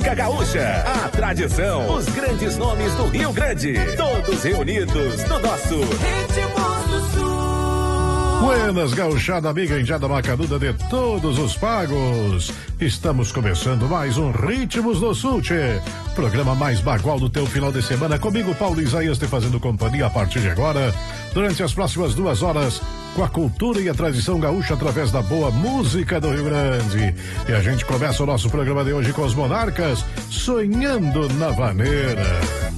música gaúcha, a tradição, os grandes nomes do Rio Grande, todos reunidos no nosso Ritmos do Sul. Buenas, gauchada, amiga indiada macanuda de todos os pagos. Estamos começando mais um Ritmos do Sul, tchê. Programa mais bagual do teu final de semana. Comigo, Paulo Isaías, te fazendo companhia a partir de agora, durante as próximas 2 horas, com a cultura e a tradição gaúcha através da boa música do Rio Grande. E a gente começa o nosso programa de hoje com os Monarcas, Sonhando na Vaneira.